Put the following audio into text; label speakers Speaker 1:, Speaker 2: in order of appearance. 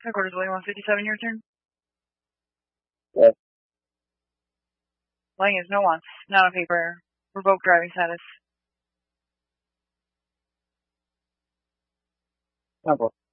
Speaker 1: Headquarters, William 157, your turn.
Speaker 2: Yes.
Speaker 1: Lying is no wants, not on paper. Revoke driving status.
Speaker 2: No problem.